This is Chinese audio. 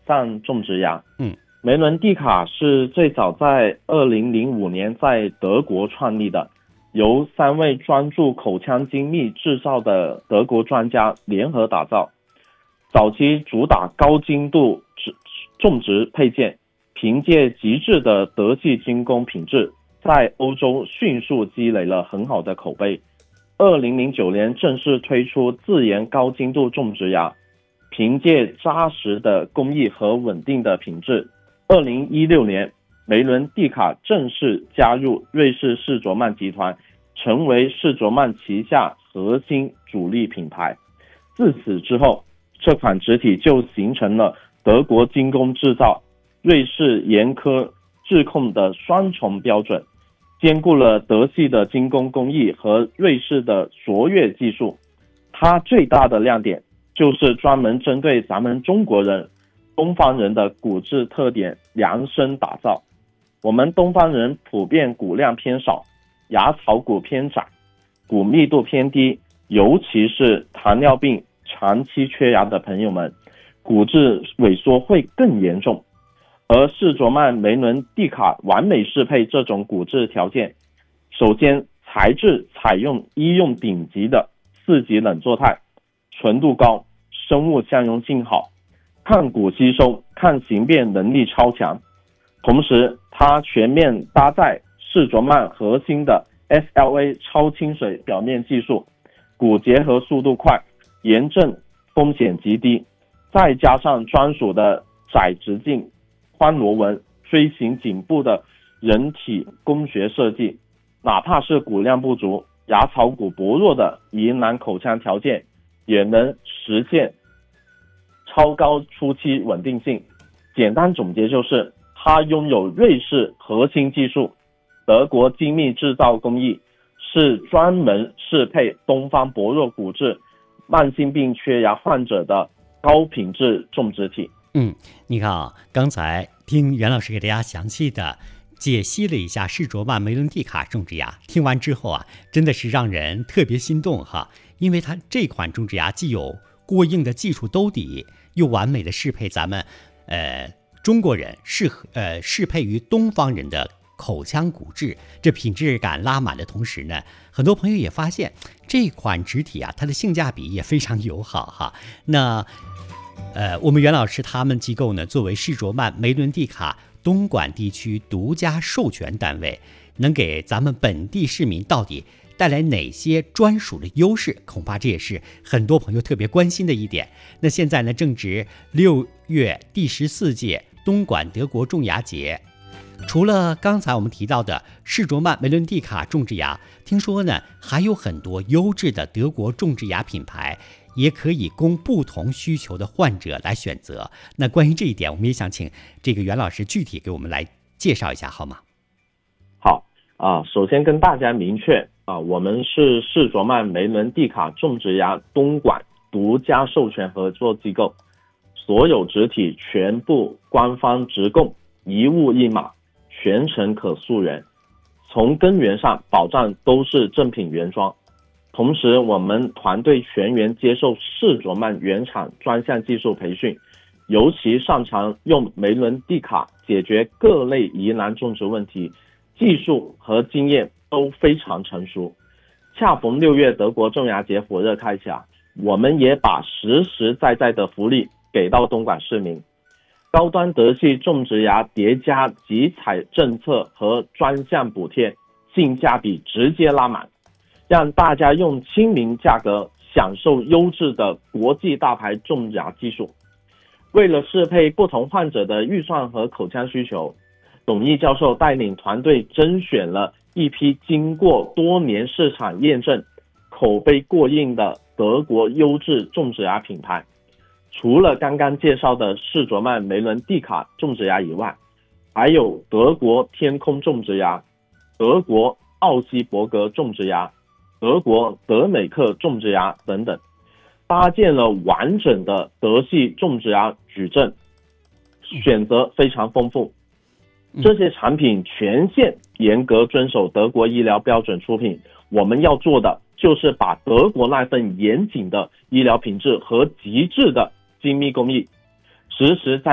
上种植牙。梅伦蒂卡是最早在2005年在德国创立的，由3位专注口腔精密制造的德国专家联合打造。早期主打高精度种植配件，凭借极致的德系精工品质，在欧洲迅速积累了很好的口碑。2009年正式推出自研高精度种植牙，凭借扎实的工艺和稳定的品质，2016年梅伦蒂卡正式加入瑞士士卓曼集团，成为士卓曼旗下核心主力品牌。自此之后，这款植体就形成了德国精工制造、瑞士严苛质控的双重标准，兼顾了德系的精工工艺和瑞士的卓越技术。它最大的亮点就是专门针对咱们中国人、东方人的骨质特点量身打造。我们东方人普遍骨量偏少，牙槽骨偏窄，骨密度偏低，尤其是糖尿病长期缺牙的朋友们，骨质萎缩会更严重。而士卓曼梅伦蒂卡完美适配这种骨质条件。首先，材质采用医用顶级的4级冷作态，纯度高，生物相容性好，抗骨吸收、抗形变能力超强。同时，它全面搭载士卓曼核心的 SLA 超清水表面技术，骨结合速度快，炎症风险极低，再加上专属的窄直径宽螺纹锥形颈部的人体工学设计，哪怕是骨量不足、牙槽骨薄弱的疑难口腔条件，也能实现超高初期稳定性。简单总结就是，它拥有瑞士核心技术、德国精密制造工艺，是专门适配东方薄弱骨质、慢性病缺牙患者的高品质种植体。 你看啊，刚才听袁老师给大家详细的解析了一下士卓曼梅伦蒂卡种植牙，听完之后啊，真的是让人特别心动哈，因为它这款种植牙既有过硬的技术兜底，又完美的适配咱们中国人适配于东方人的口腔骨质，这品质感拉满的同时呢，很多朋友也发现这款植体啊，它的性价比也非常友好哈。那我们袁老师他们机构呢，作为士卓曼梅伦蒂卡东莞地区独家授权单位，能给咱们本地市民到底带来哪些专属的优势，恐怕这也是很多朋友特别关心的一点。那现在呢，正值6月第14届东莞德国种牙节，除了刚才我们提到的士卓曼梅伦蒂卡种植牙，听说呢还有很多优质的德国种植牙品牌，也可以供不同需求的患者来选择。那关于这一点，我们也想请这个袁老师具体给我们来介绍一下，好吗？ 好首先跟大家明确我们是士卓曼梅伦蒂卡种植牙东莞独家授权合作机构，所有植体全部官方直供，一物一码，全程可溯源，从根源上保障都是正品原装。同时，我们团队全员接受士卓曼原厂专项技术培训，尤其擅长用梅伦蒂卡解决各类疑难种植问题，技术和经验都非常成熟。恰逢6月德国种牙节火热开启我们也把实实在在的福利给到东莞市民。高端德系种植牙叠加集采政策和专项补贴，性价比直接拉满，让大家用亲民价格享受优质的国际大牌种牙技术。为了适配不同患者的预算和口腔需求，董毅教授带领团队甄选了一批经过多年市场验证、口碑过硬的德国优质种植牙品牌。除了刚刚介绍的士卓曼梅伦蒂卡种植牙以外，还有德国天空种植牙、德国奥西伯格种植牙、德国德美克种植牙等等，搭建了完整的德系种植牙矩阵，选择非常丰富。这些产品全线严格遵守德国医疗标准出品，我们要做的就是把德国那份严谨的医疗品质和极致的精密工艺实实在